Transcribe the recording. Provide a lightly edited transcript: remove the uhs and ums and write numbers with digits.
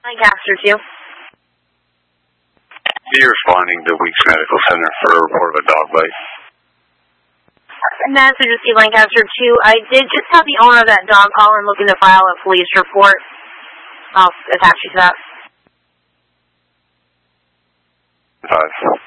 Lancaster 2. You're responding to Weeks Medical Center for a report of a dog bite. Massachusetts Lancaster 2. I did just have the owner of that dog call and looking to file a police report. I'll attach you to that. 5.